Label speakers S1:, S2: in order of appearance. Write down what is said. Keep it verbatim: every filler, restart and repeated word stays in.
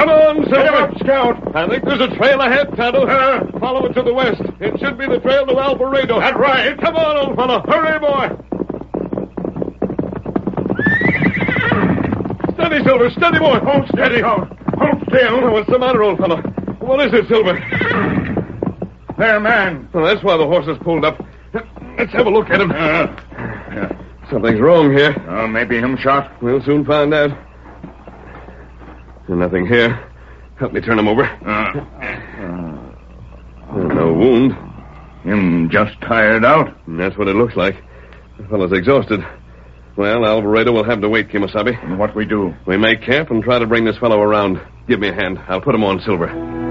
S1: Come on, Silver.
S2: Get him up, Scout.
S1: I think there's a trail ahead, Tonto.
S2: Uh,
S1: Follow it to the west. It should be the trail to Alvarado.
S2: That's right.
S1: Come on, old fellow. Hurry, boy. Steady, Silver. Steady, boy.
S2: Hold steady. Hold, hold still.
S1: What's the matter, old fellow? What is it, Silver?
S2: There, man.
S1: Well, that's why the horse is pulled up. Let's have a look at him.
S2: Uh, yeah.
S1: Something's wrong here.
S2: Oh, maybe him shot.
S1: We'll soon find out. Nothing here. Help me turn him over.
S2: Uh,
S1: Oh, no wound.
S2: him just tired out.
S1: And that's what it looks like. The fellow's exhausted. Well, Alvarado will have to wait, Kimasabi.
S2: And what we do?
S1: We make camp and try to bring this fellow around. Give me a hand. I'll put him on Silver.